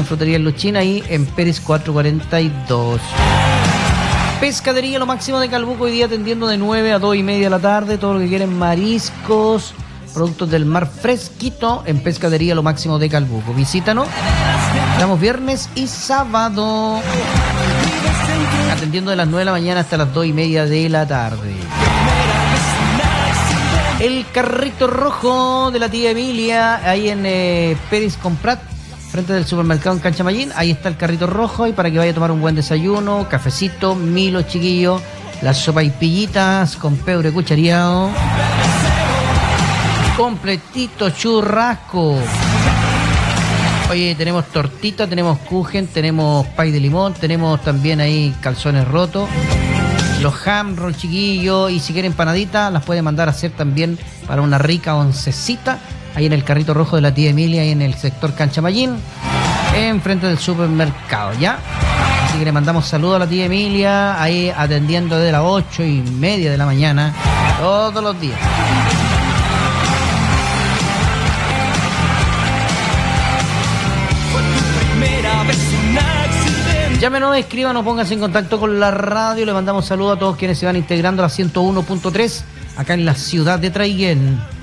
Frutería Luchina, ahí en Pérez 442. Pescadería Lo Máximo de Calbuco, hoy día atendiendo de 9 a 2 y media de la tarde. Todo lo que quieren, mariscos, productos del mar fresquito en Pescadería Lo Máximo de Calbuco. Visítanos. Estamos viernes y sábado, atendiendo de las 9 de la mañana hasta las 2 y media de la tarde. El carrito rojo de la tía Emilia, ahí en Pérez Comprat, frente del supermercado en Canchamayín. Ahí está el carrito rojo, y para que vaya a tomar un buen desayuno, cafecito, Milo, chiquillo, las sopaipillitas con pebre cuchareado, completito churrasco. Oye, tenemos tortita, tenemos kuchen, tenemos pay de limón, tenemos también ahí calzones rotos, los ham roll, chiquillos, y si quieren empanaditas las pueden mandar a hacer también para una rica oncecita ahí en el carrito rojo de la tía Emilia, ahí en el sector Canchamayín, enfrente del supermercado, ¿ya? Así que le mandamos saludos a la tía Emilia, ahí atendiendo desde las 8 y media de la mañana todos los días. Llámenos, escríbanos, pónganse en contacto con la radio. Le mandamos saludos a todos quienes se van integrando a la 101.3 acá en la ciudad de Traiguén.